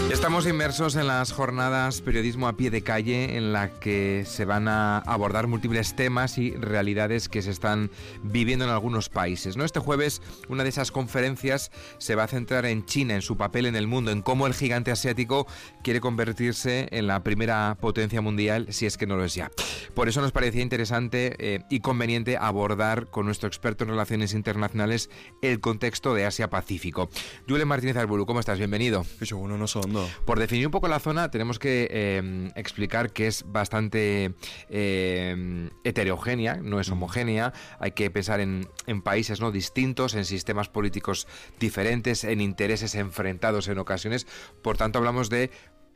Estamos inmersos en las jornadas Periodismo a pie de calle, en la que se van a abordar múltiples temas y realidades que se están viviendo en algunos países, ¿no? Este jueves, una de esas conferencias se va a centrar en China, en su papel en el mundo, en cómo el gigante asiático quiere convertirse en la primera potencia mundial, si es que no lo es ya. Por eso nos parecía interesante y conveniente abordar con nuestro experto en relaciones internacionales el contexto de Asia-Pacífico. Julen Martínez Arburu, ¿cómo estás? Bienvenido. Por definir un poco la zona, tenemos que explicar que es bastante heterogénea, no es homogénea. Hay que pensar en países, ¿no?, distintos, en sistemas políticos diferentes, en intereses enfrentados en ocasiones. Por tanto, hablamos de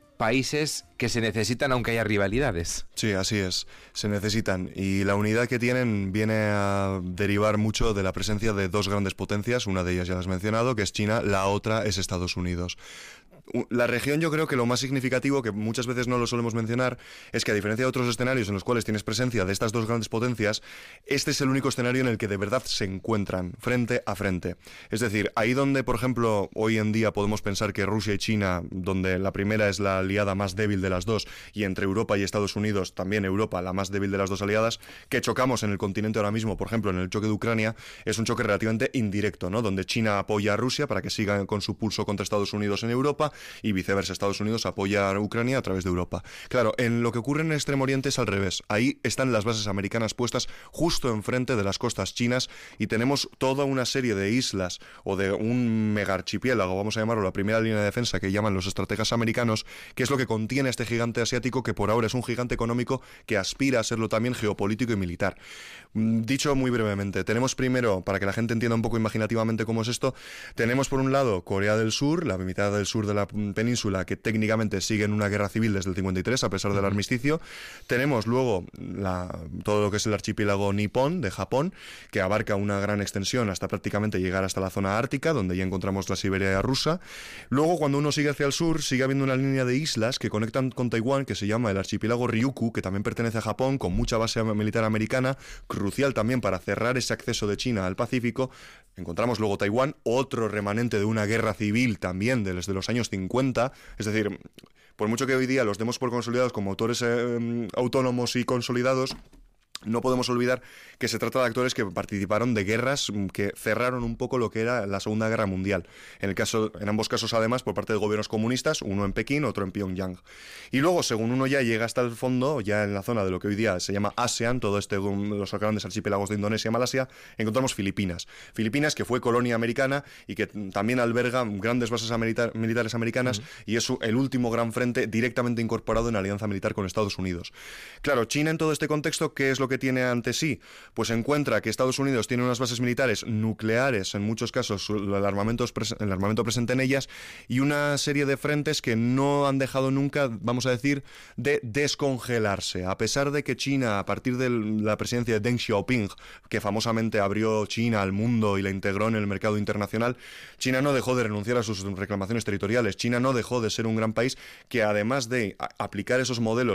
países que se necesitan aunque haya rivalidades. Sí, así es, se necesitan, y la unidad que tienen viene a derivar mucho de la presencia de dos grandes potencias. Una de ellas ya la has mencionado, que es China, la otra es Estados Unidos. La región, yo creo que lo más significativo, que muchas veces no lo solemos mencionar, es que a diferencia de otros escenarios en los cuales tienes presencia de estas dos grandes potencias, este es el único escenario en el que de verdad se encuentran frente a frente. Es decir, ahí donde, por ejemplo, hoy en día podemos pensar que Rusia y China, donde la primera es la aliada más débil de las dos, y entre Europa y Estados Unidos, también Europa, la más débil de las dos aliadas, que chocamos en el continente ahora mismo, por ejemplo, en el choque de Ucrania, es un choque relativamente indirecto, ¿no?, donde China apoya a Rusia para que siga con su pulso contra Estados Unidos en Europa, y viceversa, Estados Unidos apoya a Ucrania a través de Europa. Claro, en lo que ocurre en el Extremo Oriente es al revés. Ahí están las bases americanas puestas justo enfrente de las costas chinas, y tenemos toda una serie de islas, o de un mega archipiélago, vamos a llamarlo, la primera línea de defensa que llaman los estrategas americanos, que es lo que contiene este gigante asiático, que por ahora es un gigante económico que aspira a serlo también geopolítico y militar. Dicho muy brevemente, tenemos primero, para que la gente entienda un poco imaginativamente cómo es esto, tenemos por un lado Corea del Sur, la mitad del sur de la península, que técnicamente sigue en una guerra civil desde el 53, a pesar del armisticio. Tenemos luego todo lo que es el archipiélago nipón de Japón, que abarca una gran extensión hasta prácticamente llegar hasta la zona ártica, donde ya encontramos la Siberia rusa. Luego, cuando uno sigue hacia el sur, sigue habiendo una línea de islas que conectan con Taiwán, que se llama el archipiélago Ryukyu, que también pertenece a Japón, con mucha base militar americana, crucial también para cerrar ese acceso de China al Pacífico. Encontramos luego Taiwán, otro remanente de una guerra civil también desde los años 50, es decir, por mucho que hoy día los demos por consolidados como autores autónomos y consolidados, no podemos olvidar que se trata de actores que participaron de guerras que cerraron un poco lo que era la Segunda Guerra Mundial. En ambos casos, además, por parte de gobiernos comunistas, uno en Pekín, otro en Pyongyang. Y luego, según uno ya llega hasta el fondo, ya en la zona de lo que hoy día se llama ASEAN, todo los grandes archipiélagos de Indonesia y Malasia, encontramos Filipinas. Filipinas, que fue colonia americana y que también alberga grandes bases militares americanas, y es el último gran frente directamente incorporado en alianza militar con Estados Unidos. Claro, China en todo este contexto, ¿qué es lo que tiene ante sí? Pues encuentra que Estados Unidos tiene unas bases militares nucleares, en muchos casos el armamento presente en ellas, y una serie de frentes que no han dejado nunca, vamos a decir, de descongelarse. A pesar de que China, a partir de la presidencia de Deng Xiaoping, que famosamente abrió China al mundo y la integró en el mercado internacional, China no dejó de renunciar a sus reclamaciones territoriales. China no dejó de ser un gran país que, además de aplicar esos modelos